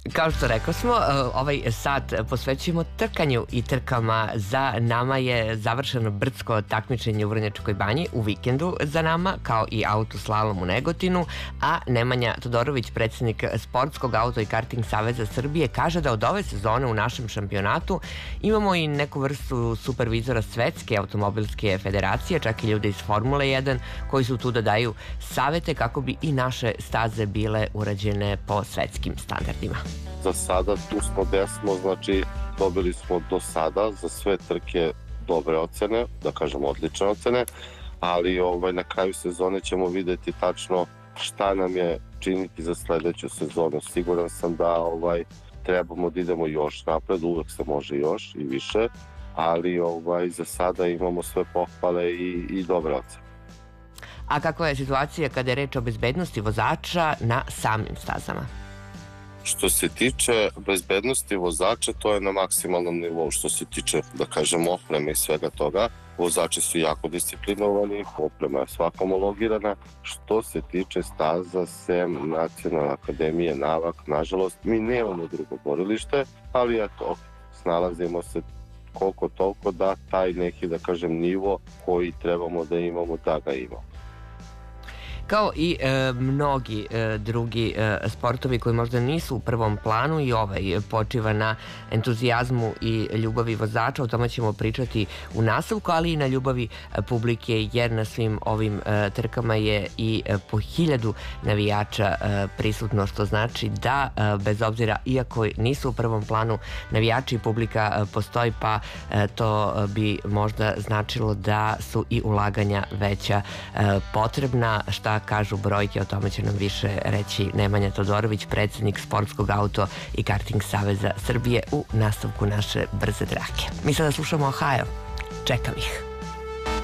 Kao što rekao smo, ovaj sat posvećujemo trkanju i trkama. Za nama je završeno brdsko takmičenje u Vrnjačkoj banji u vikendu za nama, kao i autoslalom u Negotinu, a Nemanja Todorović, predsjednik Sportskog auto i karting saveza Srbije, kaže da od ove sezone u našem šampionatu imamo i neku vrstu supervizora Svetske automobilske federacije, čak i ljude iz Formule 1 koji su tu da daju savete kako bi i naše staze bile urađene po svetskim standardima. Za sada tu smo gde smo, znači dobili smo do sada za sve trke dobre ocene, da kažem odlične ocene, ali na kraju sezone ćemo videti tačno šta nam je činiti za sledeću sezonu. Siguran sam da trebamo da idemo još napred, uvek se može još i više, ali za sada imamo sve pohvale i dobre ocene. A kakva je situacija kada je reč o bezbednosti vozača na samim stazama? Što se tiče bezbednosti vozača, to je na maksimalnom nivou. Što se tiče, da kažem, opreme i svega toga, vozači su jako disciplinovani, oprema je svaka homologirana. Što se tiče staza, sem Nacionalne akademije Navak, nažalost, mi nemamo drugo borilište, ali eto, snalazimo se koliko toliko da taj neki, da kažem, nivo koji trebamo da imamo, da ga imamo. Kao i mnogi drugi sportovi koji možda nisu u prvom planu, i ovaj počiva na entuzijazmu i ljubavi vozača. O tome ćemo pričati u nastavku, ali i na ljubavi publike, jer na svim ovim trkama je i po 1000 navijača prisutno, što znači da bez obzira, iako nisu u prvom planu, navijači i publika postoji, pa to bi možda značilo da su i ulaganja veća potrebna. Šta kažu brojke, o tome će nam više reći Nemanja Todorović, predsjednik Sportskog auto i karting saveza Srbije, u nastavku naše brze trake. Mi sada slušamo Ohio. Čekam ih.